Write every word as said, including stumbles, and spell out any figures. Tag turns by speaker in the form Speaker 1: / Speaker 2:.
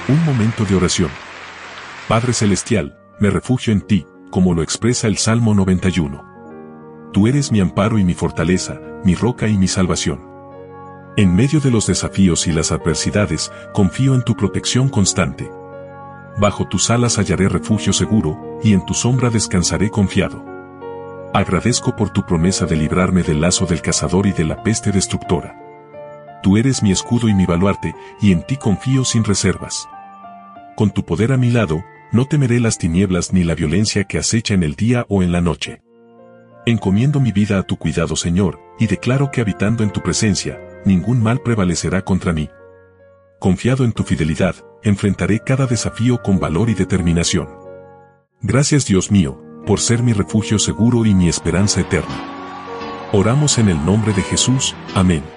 Speaker 1: Un momento de oración. Padre Celestial, me refugio en ti, como lo expresa el Salmo noventa y uno. Tú eres mi amparo y mi fortaleza, mi roca y mi salvación. En medio de los desafíos y las adversidades, confío en tu protección constante. Bajo tus alas hallaré refugio seguro, y en tu sombra descansaré confiado. Agradezco por tu promesa de librarme del lazo del cazador y de la peste destructora. Tú eres mi escudo y mi baluarte, y en ti confío sin reservas. Con tu poder a mi lado, no temeré las tinieblas ni la violencia que acecha en el día o en la noche. Encomiendo mi vida a tu cuidado, Señor, y declaro que habitando en tu presencia, ningún mal prevalecerá contra mí. Confiado en tu fidelidad, enfrentaré cada desafío con valor y determinación. Gracias, Dios mío, por ser mi refugio seguro y mi esperanza eterna. Oramos en el nombre de Jesús. Amén.